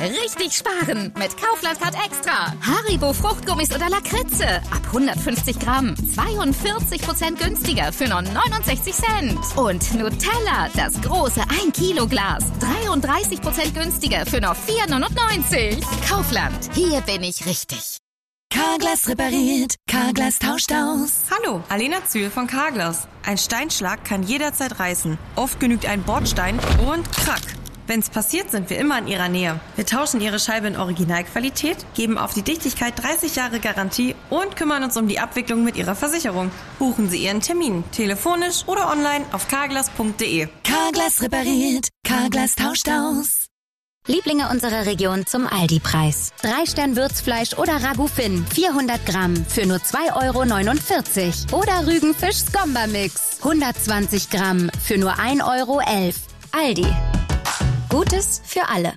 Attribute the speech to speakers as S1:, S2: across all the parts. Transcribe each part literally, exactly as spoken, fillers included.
S1: Richtig sparen mit Kaufland Card Extra. Haribo Fruchtgummis oder Lakritze. Ab hundertfünfzig Gramm. zweiundvierzig Prozent günstiger für nur neunundsechzig Cent. Und Nutella, das große ein Kilo Glas. dreiunddreißig Prozent günstiger für nur vier neunundneunzig. Kaufland. Hier bin ich richtig.
S2: Carglass repariert. Carglass tauscht aus.
S3: Hallo, Alena Zühl von Carglass. Ein Steinschlag kann jederzeit reißen. Oft genügt ein Bordstein und krack. Wenn's passiert, sind wir immer in Ihrer Nähe. Wir tauschen Ihre Scheibe in Originalqualität, geben auf die Dichtigkeit dreißig Jahre Garantie und kümmern uns um die Abwicklung mit Ihrer Versicherung. Buchen Sie Ihren Termin, telefonisch oder online auf carglass punkt de.
S2: Carglass repariert. Carglass tauscht aus.
S4: Lieblinge unserer Region zum Aldi-Preis. Drei Stern Würzfleisch oder Ragout Finn, vierhundert Gramm für nur zwei Euro neunundvierzig. Oder Rügenfisch Skomba-Mix, hundertzwanzig Gramm für nur ein Euro elf. Aldi. Gutes für alle.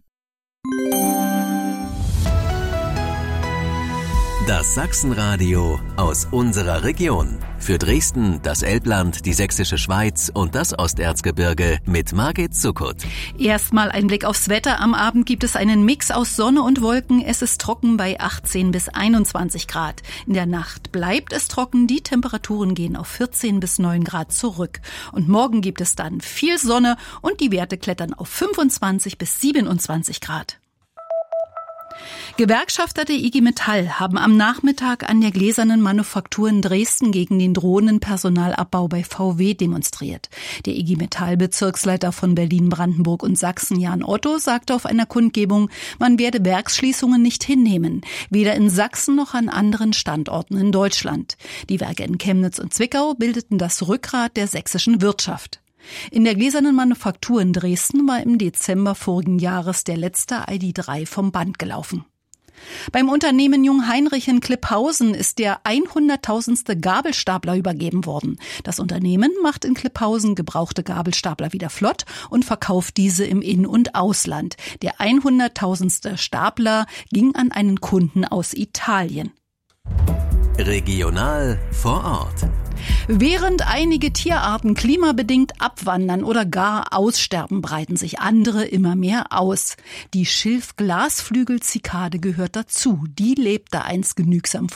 S5: Das Sachsenradio aus unserer Region. Für Dresden, das Elbland, die Sächsische Schweiz und das Osterzgebirge mit Margit Zuckert.
S6: Erstmal ein Blick aufs Wetter. Am Abend gibt es einen Mix aus Sonne und Wolken. Es ist trocken bei achtzehn bis einundzwanzig Grad. In der Nacht bleibt es trocken. Die Temperaturen gehen auf vierzehn bis neun Grad zurück. Und morgen gibt es dann viel Sonne und die Werte klettern auf fünfundzwanzig bis siebenundzwanzig Grad. Gewerkschafter der I G Metall haben am Nachmittag an der Gläsernen Manufaktur in Dresden gegen den drohenden Personalabbau bei V W demonstriert. Der I G Metall-Bezirksleiter von Berlin, Brandenburg und Sachsen, Jan Otto, sagte auf einer Kundgebung, man werde Werksschließungen nicht hinnehmen, weder in Sachsen noch an anderen Standorten in Deutschland. Die Werke in Chemnitz und Zwickau bildeten das Rückgrat der sächsischen Wirtschaft. In der Gläsernen Manufaktur in Dresden war im Dezember vorigen Jahres der letzte I D drei vom Band gelaufen. Beim Unternehmen Jungheinrich in Klipphausen ist der hunderttausendste Gabelstapler übergeben worden. Das Unternehmen macht in Klipphausen gebrauchte Gabelstapler wieder flott und verkauft diese im In- und Ausland. Der hunderttausendste Stapler ging an einen Kunden aus Italien.
S5: Regional vor Ort.
S6: Während einige Tierarten klimabedingt abwandern oder gar aussterben, breiten sich andere immer mehr aus. Die Schilf-Glasflügel-Zikade gehört dazu. Die lebte einst genügsam vor